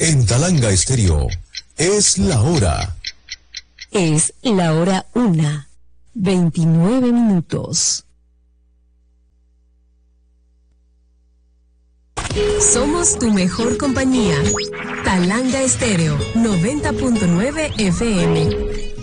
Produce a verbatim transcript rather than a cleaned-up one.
En Talanga Estéreo, es la hora. Es la hora una, veintinueve minutos. Somos tu mejor compañía. Talanga Estéreo, noventa punto nueve F M.